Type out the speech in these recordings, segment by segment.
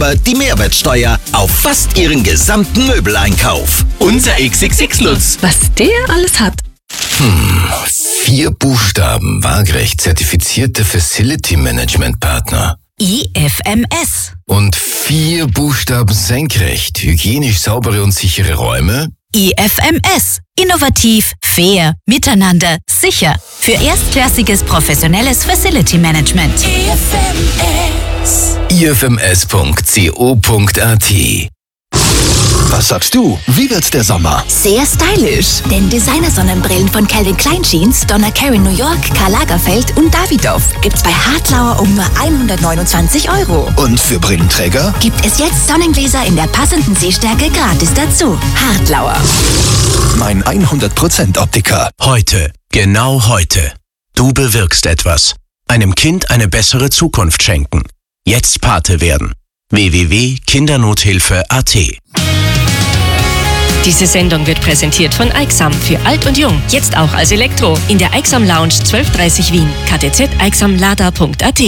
die Mehrwertsteuer auf fast ihren gesamten Möbeleinkauf. Unser XXX-Lutz. Was der alles hat. 4 Buchstaben, waagerecht zertifizierte Facility Management Partner. IFMS. Und 4 Buchstaben senkrecht, hygienisch saubere und sichere Räume. IFMS. Innovativ, fair, miteinander, sicher. Für erstklassiges professionelles Facility Management. ifms.co.at. Was sagst du? Wie wird der Sommer? Sehr stylisch, denn Designer-Sonnenbrillen von Calvin Klein Jeans, Donna Karan New York, Karl Lagerfeld und Davidoff gibt's bei Hartlauer um nur 129 €. Und für Brillenträger? Gibt es jetzt Sonnengläser in der passenden Sehstärke gratis dazu. Hartlauer. Mein 100% Optiker. Heute, genau heute. Du bewirkst etwas. Einem Kind eine bessere Zukunft schenken. Jetzt Pate werden. www.kindernothilfe.at. Diese Sendung wird präsentiert von Aixam für alt und jung. Jetzt auch als Elektro. In der Aixam Lounge 1230 Wien. ktzeixamlada.at.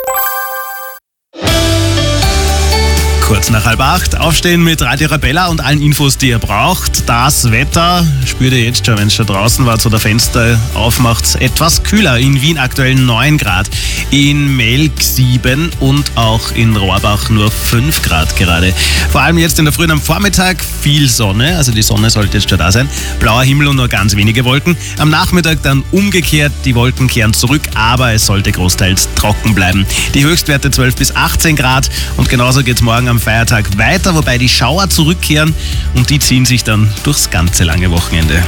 Kurz nach 7:30, aufstehen mit Radio Arabella und allen Infos, die ihr braucht. Das Wetter spürt ihr jetzt schon, wenn es schon draußen war, so der Fenster aufmacht. Etwas kühler, in Wien aktuell 9 Grad, in Melk 7 und auch in Rohrbach nur 5 Grad gerade. Vor allem jetzt in der Früh und am Vormittag viel Sonne, also die Sonne sollte jetzt schon da sein. Blauer Himmel und nur ganz wenige Wolken. Am Nachmittag dann umgekehrt, die Wolken kehren zurück, aber es sollte großteils trocken bleiben. Die Höchstwerte 12 bis 18 Grad und genauso geht es morgen am Feiertag weiter, wobei die Schauer zurückkehren und die ziehen sich dann durchs ganze lange Wochenende.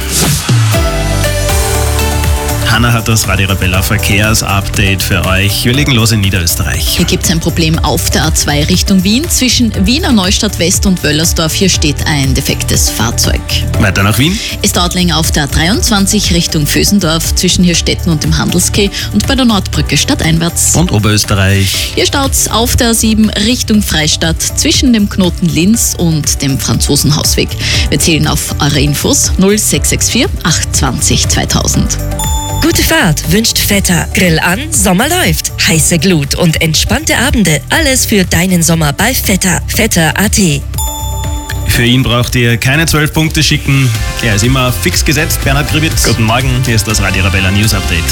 Hanna hat das Radio Arabella Verkehrsupdate für euch. Wir legen los in Niederösterreich. Hier gibt es ein Problem auf der A2 Richtung Wien. Zwischen Wiener Neustadt West und Wöllersdorf. Hier steht ein defektes Fahrzeug. Weiter nach Wien. Es dauert länger auf der A23 Richtung Vösendorf. Zwischen Hirstetten und dem Handelskeh und bei der Nordbrücke stadteinwärts. Und Oberösterreich. Hier staut's auf der A7 Richtung Freistadt zwischen dem Knoten Linz und dem Franzosenhausweg. Wir zählen auf eure Infos 0664 820 2000. Gute Fahrt wünscht Vetter. Grill an, Sommer läuft. Heiße Glut und entspannte Abende. Alles für deinen Sommer bei Vetter. Vetter.at. Für ihn braucht ihr keine 12 Punkte schicken. Er ist immer fix gesetzt. Bernhard Gribitz. Guten Morgen. Hier ist das Radio Arabella News Update.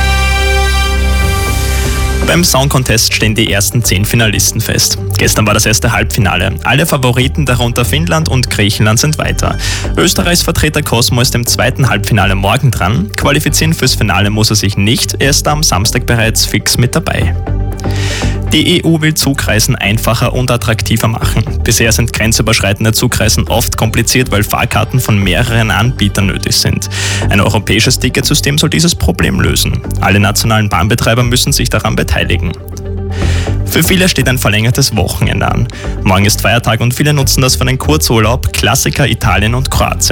Beim Song Contest stehen die ersten 10 Finalisten fest. Gestern war das erste Halbfinale. Alle Favoriten, darunter Finnland und Griechenland, sind weiter. Österreichs Vertreter Cosmo ist im zweiten Halbfinale morgen dran. Qualifizieren fürs Finale muss er sich nicht. Er ist am Samstag bereits fix mit dabei. Die EU will Zugreisen einfacher und attraktiver machen. Bisher sind grenzüberschreitende Zugreisen oft kompliziert, weil Fahrkarten von mehreren Anbietern nötig sind. Ein europäisches Ticketsystem soll dieses Problem lösen. Alle nationalen Bahnbetreiber müssen sich daran beteiligen. Für viele steht ein verlängertes Wochenende an. Morgen ist Feiertag und viele nutzen das für einen Kurzurlaub, Klassiker Italien und Kroatien.